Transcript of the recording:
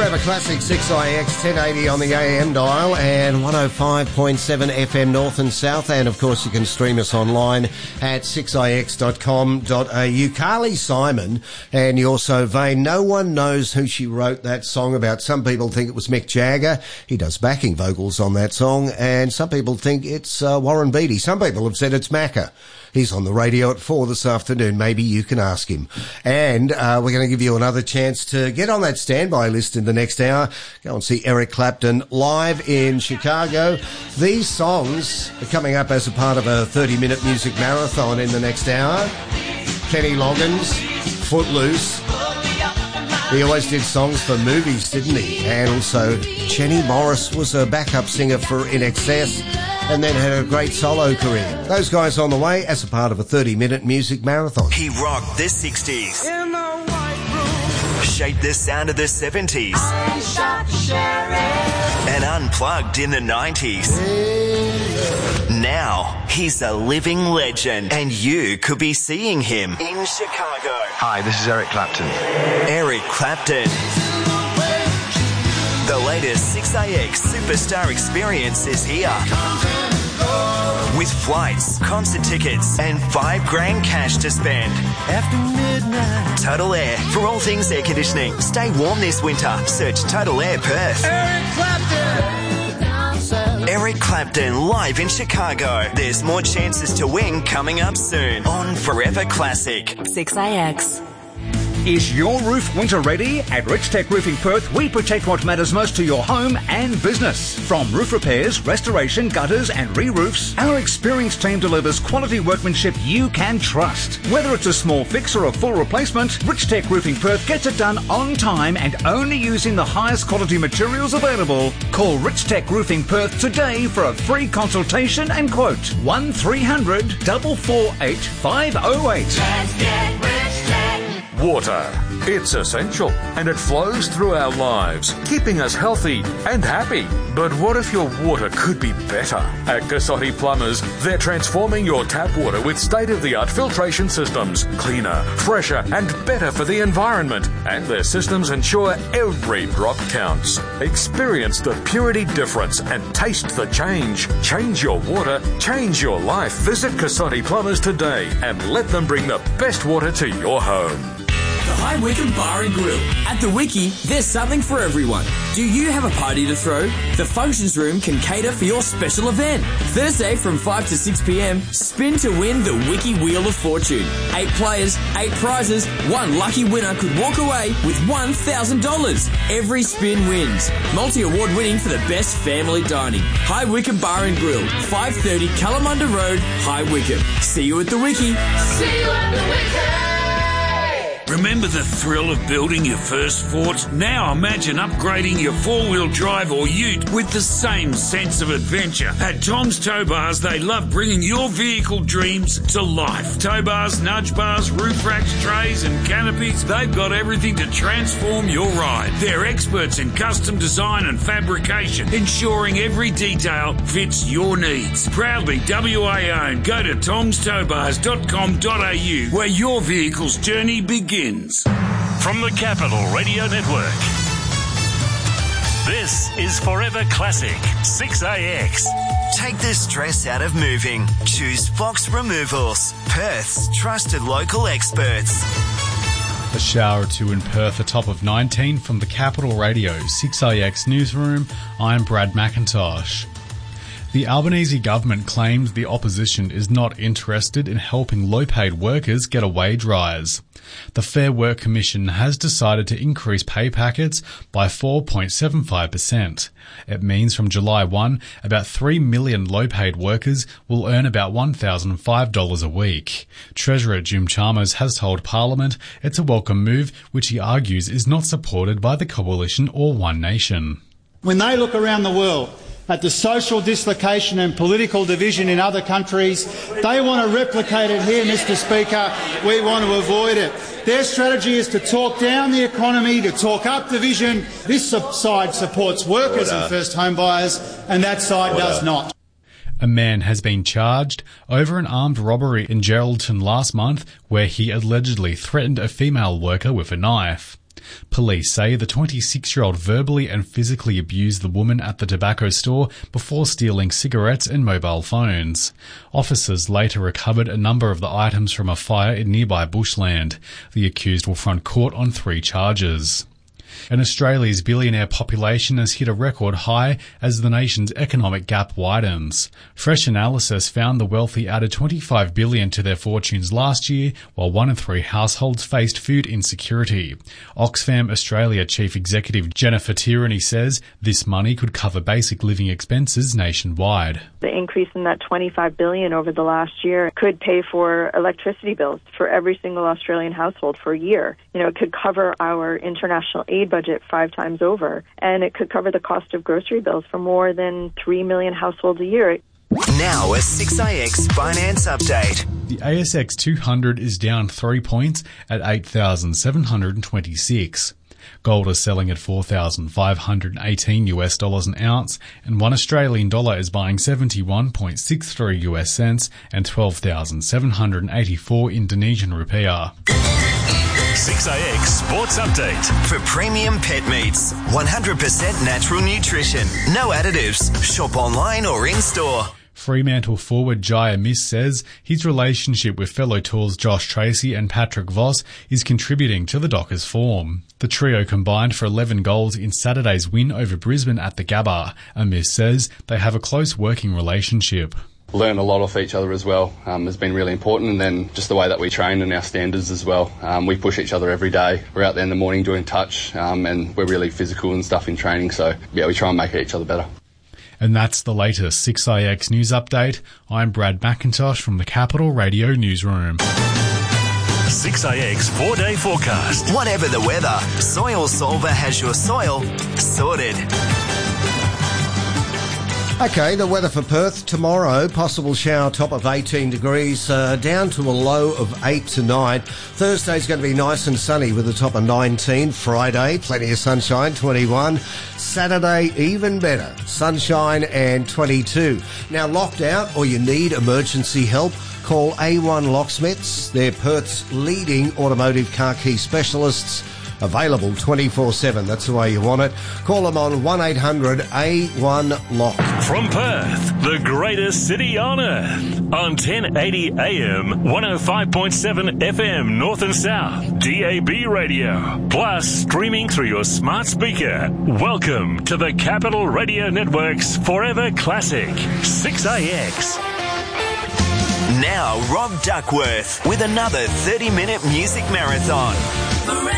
Forever Classic 6IX 1080 on the AM dial and 105.7 FM North and South. And of course you can stream us online at 6ix.com.au. Carly Simon and You're So Vain. No one knows who she wrote that song about. Some people think it was Mick Jagger. He does backing vocals on that song. And some people think it's Warren Beatty. Some people have said it's Macca. He's on the radio at 4 this afternoon. Maybe you can ask him. And we're going to give you another chance to get on that standby list in the next hour. Go and see Eric Clapton live in Chicago. These songs are coming up as a part of a 30-minute music marathon in the next hour. Kenny Loggins, Footloose. He always did songs for movies, didn't he? And also, Jenny Morris was a backup singer for INXS and then had a great solo career. Those guys on the way as a part of a 30-minute music marathon. He rocked the 60s. In the white room. Shaped the sound of the 70s. And unplugged in the 90s. Now, he's a living legend, and you could be seeing him in Chicago. Hi, this is Eric Clapton. Eric Clapton. The latest 6IX Superstar Experience is here. With flights, concert tickets, and $5,000 cash to spend. After midnight. Total Air. For all things air conditioning. Stay warm this winter. Search Total Air Perth. Eric Clapton. Eric Clapton live in Chicago. There's more chances to win coming up soon on Forever Classic. 6IX. Is your roof winter ready? At Rich Tech Roofing Perth, we protect what matters most to your home and business. From roof repairs, restoration, gutters and re-roofs, our experienced team delivers quality workmanship you can trust. Whether it's a small fix or a full replacement, Rich Tech Roofing Perth gets it done on time and only using the highest quality materials available. Call Rich Tech Roofing Perth today for a free consultation and quote. 1300 448 508. Let's get Rich Tech. Water. It's essential and it flows through our lives, keeping us healthy and happy. But what if your water could be better? At Cassotti Plumbers, they're transforming your tap water with state-of-the-art filtration systems, cleaner, fresher and better for the environment. And their systems ensure every drop counts. Experience the purity difference and taste the change. Change your water, change your life. Visit Cassotti Plumbers today and let them bring the best water to your home. The High Wycombe Bar and Grill. At the Wiki, there's something for everyone. Do you have a party to throw? The Functions Room can cater for your special event. Thursday from 5 to 6 p.m, spin to win the Wiki Wheel of Fortune. 8 players, 8 prizes. One lucky winner could walk away with $1,000. Every spin wins. Multi-award winning for the best family dining. High Wycombe Bar and Grill, 530 Kalamunda Road, High Wycombe. See you at the Wiki. See you at the Wiki. Remember the thrill of building your first fort? Now imagine upgrading your four-wheel drive or ute with the same sense of adventure. At Tom's Tow Bars, they love bringing your vehicle dreams to life. Tow bars, nudge bars, roof racks, trays and canopies, they've got everything to transform your ride. They're experts in custom design and fabrication, ensuring every detail fits your needs. Proudly WA owned. Go to tomstowbars.com.au where your vehicle's journey begins. From the Capital Radio Network, this is Forever Classic 6AX. Take the stress out of moving. Choose Fox Removals, Perth's trusted local experts. A shower or two in Perth, a top of 19 from the Capital Radio 6AX newsroom. I'm Brad McIntosh. The Albanese government claims the opposition is not interested in helping low-paid workers get a wage rise. The Fair Work Commission has decided to increase pay packets by 4.75%. It means from July 1, about 3 million low-paid workers will earn about $1,005 a week. Treasurer Jim Chalmers has told Parliament it's a welcome move, which he argues is not supported by the Coalition or One Nation. When they look around the world at the social dislocation and political division in other countries, they want to replicate it here, Mr Speaker. We want to avoid it. Their strategy is to talk down the economy, to talk up division. This side supports workers and first home buyers, and that side does not. A man has been charged over an armed robbery in Geraldton last month where he allegedly threatened a female worker with a knife. Police say the 26-year-old verbally and physically abused the woman at the tobacco store before stealing cigarettes and mobile phones. Officers later recovered a number of the items from a fire in nearby bushland. The accused will front court on 3 charges. And Australia's billionaire population has hit a record high as the nation's economic gap widens. Fresh analysis found the wealthy added $25 billion to their fortunes last year, while 1 in 3 households faced food insecurity. Oxfam Australia Chief Executive Jennifer Tierney says this money could cover basic living expenses nationwide. The increase in that $25 billion over the last year could pay for electricity bills for every single Australian household for a year. It could cover our international aid budget 5 times over, and it could cover the cost of grocery bills for more than 3 million households a year. Now a 6AX finance update. The ASX 200 is down 3 points at 8,726. Gold is selling at $4,518 an ounce, and 1 Australian dollar is buying 71.63 US cents and 12,784 Indonesian rupiah. 6AX Sports Update. For premium pet meats, 100% natural nutrition, no additives. Shop online or in-store. Fremantle forward Jaya Miss says his relationship with fellow Tours Josh Tracy and Patrick Voss is contributing to the Dockers' form. The trio combined for 11 goals in Saturday's win over Brisbane at the Gabba. Miss says they have a close working relationship. Learn a lot off each other as well has been really important, and then just the way that we train and our standards as well. We push each other every day. We're out there in the morning doing touch and we're really physical and stuff in training, so we try and make each other better. And that's the latest 6AX news update. I'm Brad McIntosh from the Capital Radio Newsroom. 6AX 4-day forecast. Whatever the weather, Soil Solver has your soil sorted. Okay, the weather for Perth tomorrow, possible shower, top of 18 degrees, down to a low of 8 tonight. Thursday's going to be nice and sunny with a top of 19. Friday, plenty of sunshine, 21. Saturday, even better, sunshine and 22. Now, locked out or you need emergency help, call A1 Locksmiths. They're Perth's leading automotive car key specialists. Available 24/7. That's the way you want it. Call them on 1-800-A1-LOCK. From Perth, the greatest city on earth. On 1080 AM, 105.7 FM North and South, DAB radio. Plus, streaming through your smart speaker. Welcome to the Capital Radio Network's Forever Classic, 6AX. Now, Rob Duckworth with another 30-minute music marathon.